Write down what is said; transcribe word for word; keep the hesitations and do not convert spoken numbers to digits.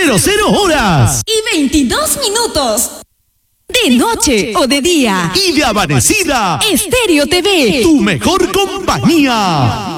cero cero horas. Y veintidós minutos. De noche o de día. Y de amanecida. Estéreo T V. Tu mejor compañía.